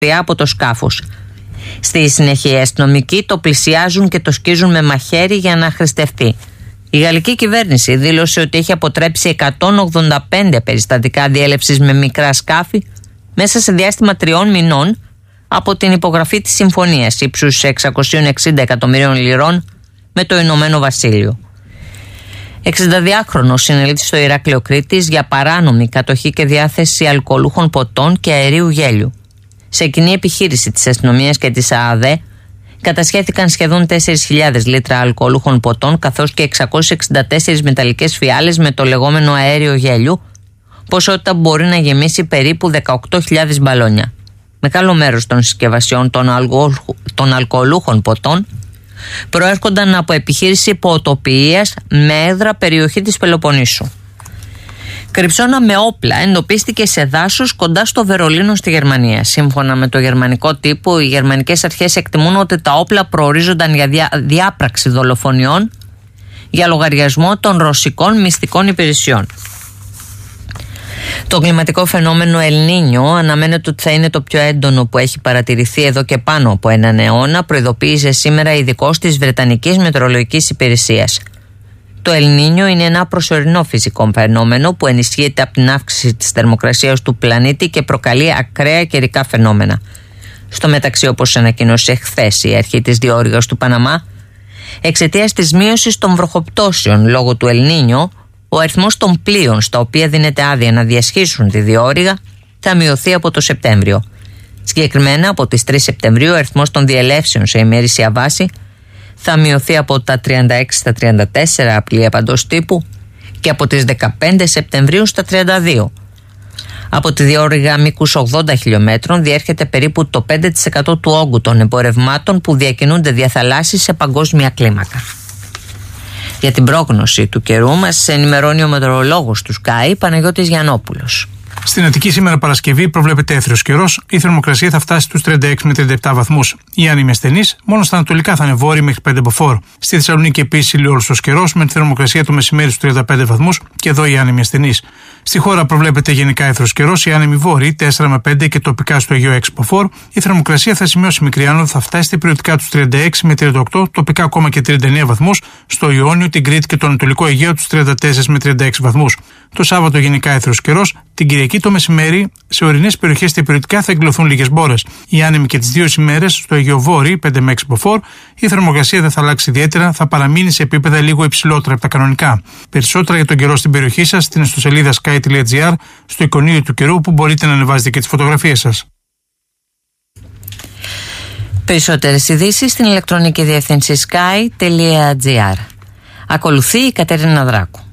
από το σκάφος. Στη συνέχεια οι αστυνομικοί το πλησιάζουν και το σκίζουν με μαχαίρι για να αχρηστευτεί. Η γαλλική κυβέρνηση δήλωσε ότι έχει αποτρέψει 185 περιστατικά διέλευσης με μικρά σκάφη μέσα σε διάστημα 3 μηνών από την υπογραφή της συμφωνίας ύψους 660 εκατομμυρίων λιρών με το Ηνωμένο Βασίλειο. 62χρονος συνελήφθη στο Ηράκλειο Κρήτης για παράνομη κατοχή και διάθεση αλκοολούχων ποτών και αερίου γέλιου. Σε κοινή επιχείρηση της αστυνομίας και της ΑΑΔΕ κατασχέθηκαν σχεδόν 4.000 λίτρα αλκοολούχων ποτών καθώς και 664 μεταλλικές φιάλες με το λεγόμενο αέριο γέλιου, ποσότητα που μπορεί να γεμίσει περίπου 18.000 μπαλόνια. Μεγάλο μέρος των συσκευασιών των αλκοολούχων ποτών προέρχονταν από επιχείρηση ποτοποιίας με έδρα περιοχή της Πελοποννήσου. Κρυψώνα με όπλα εντοπίστηκε σε δάσος κοντά στο Βερολίνο στη Γερμανία. Σύμφωνα με το γερμανικό τύπο, οι γερμανικές αρχές εκτιμούν ότι τα όπλα προορίζονταν για διάπραξη δολοφονιών για λογαριασμό των ρωσικών μυστικών υπηρεσιών. Το κλιματικό φαινόμενο El Niño αναμένεται ότι θα είναι το πιο έντονο που έχει παρατηρηθεί εδώ και πάνω από έναν αιώνα, προειδοποίησε σήμερα ειδικός της Βρετανικής Μετεωρολογικής Υπηρεσίας. Το El Niño είναι ένα προσωρινό φυσικό φαινόμενο που ενισχύεται από την αύξηση της θερμοκρασίας του πλανήτη και προκαλεί ακραία καιρικά φαινόμενα. Στο μεταξύ, όπως ανακοίνωσε χθες η αρχή της διόρυγας του Παναμά, εξαιτίας της μείωσης των βροχοπτώσεων λόγω του El Niño, ο αριθμός των πλοίων στα οποία δίνεται άδεια να διασχίσουν τη διόρυγα θα μειωθεί από το Σεπτέμβριο. Συγκεκριμένα, από τις 3 Σεπτεμβρίου ο αριθμός των διελεύσεων σε ημερήσια βάση θα μειωθεί από τα 36 στα 34 πλοία παντός τύπου και από τις 15 Σεπτεμβρίου στα 32. Από τη διόρυγα μήκους 80 χιλιόμετρων διέρχεται περίπου το 5% του όγκου των εμπορευμάτων που διακινούνται διαθαλάσσης σε παγκόσμια κλίμακα. Για την πρόγνωση του καιρού μας ενημερώνει ο μετεωρολόγος του Sky, Παναγιώτης Γιαννόπουλος. Στην Αττική σήμερα Παρασκευή προβλέπεται έθριος καιρός. Η θερμοκρασία θα φτάσει στους 36 με 37 βαθμούς. Η άνεμη ασθενής, μόνο στα ανατολικά θα είναι βόρειοι μέχρι 5 μποφόρ. Στη Θεσσαλονίκη επίσης ηλιόλουστος καιρός με τη θερμοκρασία το μεσημέρι στους 35 βαθμούς και εδώ η άνεμη ασθενής. Στη χώρα προβλέπεται γενικά έθριος καιρός, η άνεμη βόρειοι 4 με 5 και τοπικά στο Αιγαίο 6 μποφόρ. Η θερμοκρασία θα σημειώσει μικρή άνοδο, θα φτάσει περιοδικά τους 36 με 38, τοπικά ακόμα και 39 βαθμούς. Στο Ιόνιο, την Κρήτη και το Ανατολικό Αιγαίο τους 34 με 36 βαθμούς. Το Σάββατο γενικά έθριος καιρός. Την Κυριακή το μεσημέρι σε ορεινές περιοχές και περιοδικά θα εκδηλωθούν λίγες μπόρες. Οι άνεμοι και τις δύο ημέρες στο Αιγαιοβόρειο 5 με 6 μποφόρ. Η θερμοκρασία δεν θα αλλάξει ιδιαίτερα, θα παραμείνει σε επίπεδα λίγο υψηλότερα από τα κανονικά. Περισσότερα για τον καιρό στην περιοχή σας στην ιστοσελίδα sky.gr, στο εικονίδιο του καιρού που μπορείτε να ανεβάζετε και τις φωτογραφίες σας. Περισσότερες ειδήσεις στην ηλεκτρονική διεύθυνση sky.gr. Ακολουθεί η Κατερίνα Δράκου.